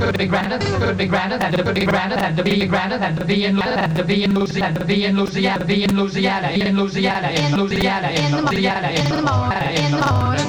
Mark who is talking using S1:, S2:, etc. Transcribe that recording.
S1: could be grander, could be grander, had to be grander, had to be grander, had to be in Louisiana, had to be in Louisiana, in Louisiana, in Louisiana, in Louisiana, in Louisiana, in the morning, in the morning.